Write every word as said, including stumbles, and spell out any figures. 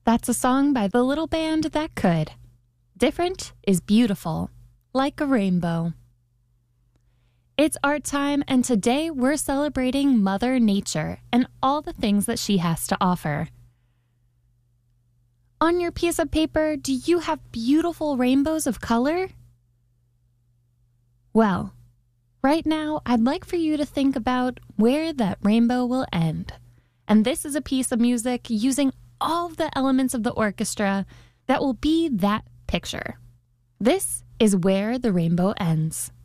That's a song by the little band that could. Different is beautiful, like a rainbow. It's art time, and today we're celebrating Mother Nature and all the things that she has to offer. On your piece of paper, do you have beautiful rainbows of color? Well, right now, I'd like for you to think about where that rainbow will end. And this is a piece of music using all of the elements of the orchestra that will be that picture. This is where the rainbow ends.